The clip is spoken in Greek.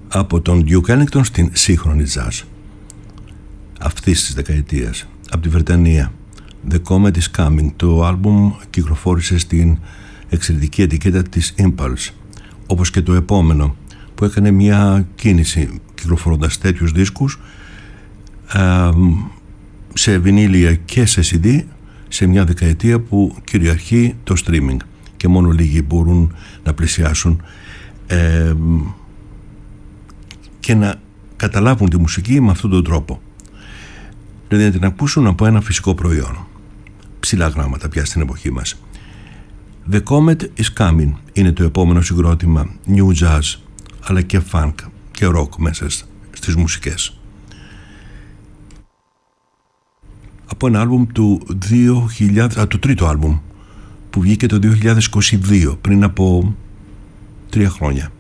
από τον Duke Ellington στην σύγχρονη jazz αυτής της δεκαετίας, από τη Βρετανία. The Comet is Coming. Το άλμπουμ κυκλοφόρησε στην εξαιρετική ετικέτα της Impulse, όπως και το επόμενο, που έκανε μια κίνηση κυκλοφορώντας τέτοιους δίσκους σε βινίλια και σε CD, σε μια δεκαετία που κυριαρχεί το streaming και μόνο λίγοι μπορούν να πλησιάσουν και να καταλάβουν τη μουσική με αυτόν τον τρόπο, δηλαδή να την ακούσουν από ένα φυσικό προϊόν, ψηλά γράμματα πια στην εποχή μας. The Comet is Coming είναι το επόμενο συγκρότημα New Jazz, αλλά και funk και rock μέσα στις μουσικές, από ένα άλμπουμ του 2000, το τρίτο άλμπουμ που βγήκε το 2022, πριν από 3 χρόνια.